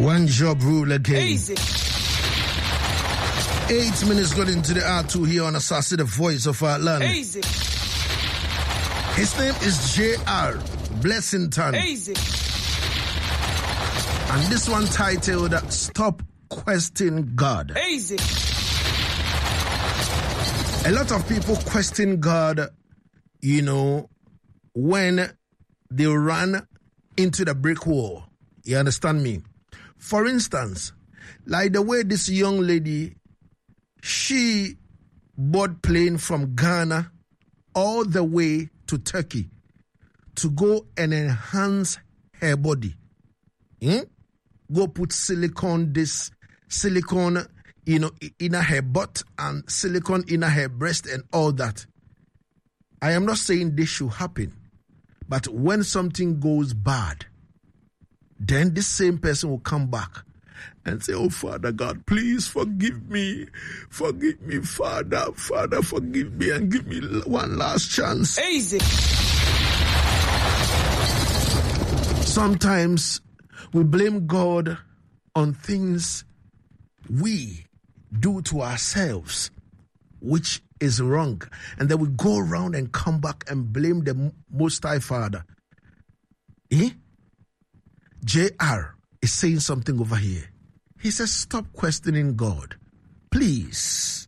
One job rule again. Easy. 8 minutes got into the R2 here on Asase, the voice of our land. Easy. His name is J.R. Blessington. Easy. And this one titled, Stop Questioning God. Easy. A lot of people question God, when they run into the brick wall. You understand me? For instance, like the way this young lady, she bought plane from Ghana all the way to Turkey to go and enhance her body. Go put silicone in her butt and silicone in her breast and all that. I am not saying this should happen, but when something goes bad, then this same person will come back and say, oh, Father God, please forgive me. Forgive me, Father. Father, forgive me and give me one last chance. Easy. Sometimes we blame God on things we do to ourselves, which is wrong. And then we go around and come back and blame the Most High Father. J.R. is saying something over here. He says, stop questioning God. Please.